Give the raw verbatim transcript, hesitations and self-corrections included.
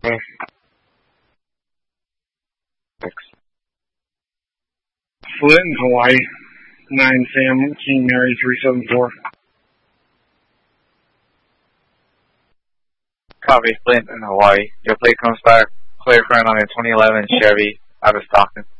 Flint, Hawaii. nine Sam, King Mary three seven four. Copy, Flint in Hawaii. Your plate comes back clear for an on a twenty eleven Chevy out of Stockton.